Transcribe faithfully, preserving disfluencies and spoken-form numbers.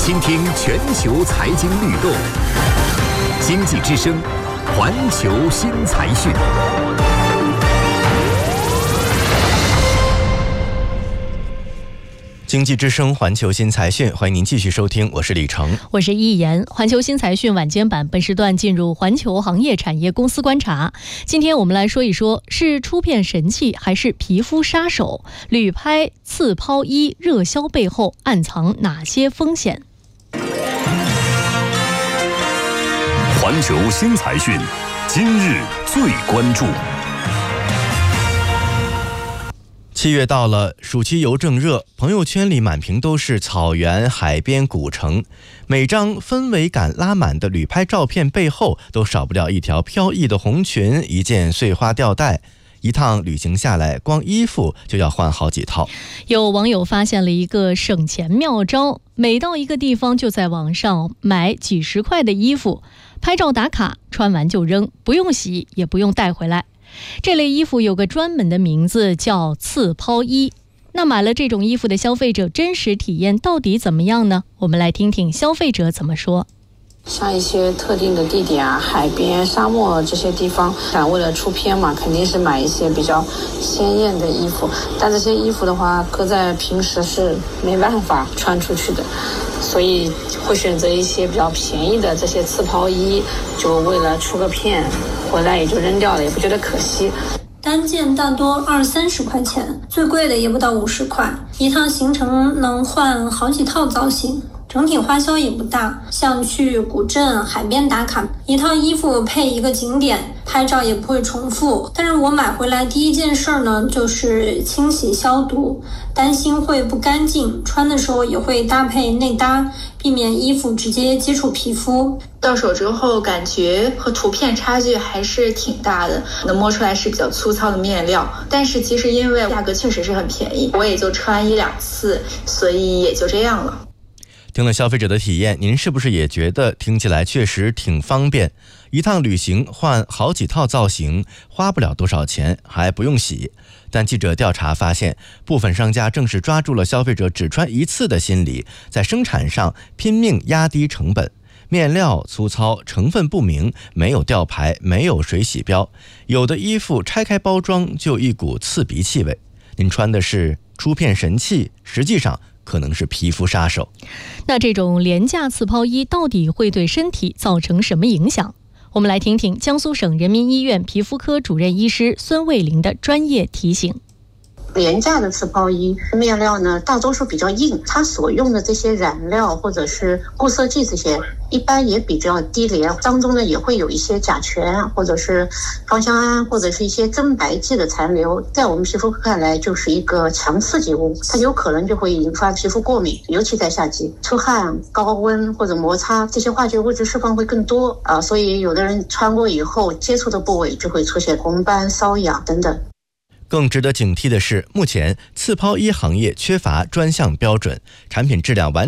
听听全球财经律动，经济之声，环球新财讯。 经济之声环球新财讯，欢迎您继续收听，我是李成， 我是易言。环球新财讯晚间版本时段进入环球行业产业公司观察。今天我们来说一说，是出片神器还是皮肤杀手？旅拍刺抛衣热销背后暗藏哪些风险？ 环球新财讯，今日最关注。 七月到了，暑期游正热，朋友圈里满屏都是草原、海边、古城，每张氛围感拉满的旅拍照片背后，都少不了一条飘逸的红裙，一件碎花吊带。一趟旅行下来，光衣服就要换好几套。 有网友发现了一个省钱妙招，每到一个地方就在网上买几十块的衣服，拍照打卡，穿完就扔，不用洗，也不用带回来。这类衣服有个专门的名字，叫刺抛衣。那买了这种衣服的消费者真实体验到底怎么样呢？我们来听听消费者怎么说。 像一些特定的地点啊，海边、沙漠这些地方，想为了出片嘛，肯定是买一些比较鲜艳的衣服。但这些衣服的话，搁在平时是没办法穿出去的，所以会选择一些比较便宜的这些刺抛衣，就为了出个片，回来也就扔掉了，也不觉得可惜。 单件大多二三十块钱，最贵的也不到五十块，一趟行程能换好几套造型。整体花销也不大，像去古镇、海边打卡，一套衣服配一个景点，拍照也不会重复。但是我买回来第一件事呢，就是清洗消毒，担心会不干净，穿的时候也会搭配内搭，避免衣服直接接触皮肤。 到手之后感觉和图片差距还是挺大的，能摸出来是比较粗糙的面料，但是其实因为价格确实是很便宜，我也就穿一两次，所以也就这样了。 听了消费者的体验，您是不是也觉得听起来确实挺方便？一趟旅行换好几套造型，花不了多少钱，还不用洗。但记者调查发现，部分商家正是抓住了消费者只穿一次的心理，在生产上拼命压低成本。面料粗糙，成分不明，没有吊牌，没有水洗标，有的衣服拆开包装就一股刺鼻气味。您穿的是出片神器，实际上可能是皮肤杀手。 那这种廉价刺抛衣到底会对身体造成什么影响？我们来听听江苏省人民医院皮肤科主任医师孙卫林的专业提醒。 廉价的刺抛衣面料呢，大多数比较硬，它所用的这些染料或者是固色剂，这些一般也比较低廉，当中呢也会有一些甲醛或者是芳香胺或者是一些增白剂的残留，在我们皮肤看来就是一个强刺激物，它有可能就会引发皮肤过敏，尤其在夏季出汗、高温或者摩擦，这些化学物质释放会更多啊，所以有的人穿过以后接触的部位就会出现红斑、瘙痒等等。 更值得警惕的是，目前刺抛衣行业缺乏专项标准，产品质量完